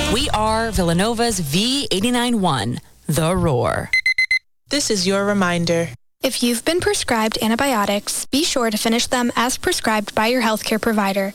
We are Villanova's V89.1, The Roar. This is your reminder. If you've been prescribed antibiotics, be sure to finish them as prescribed by your healthcare provider.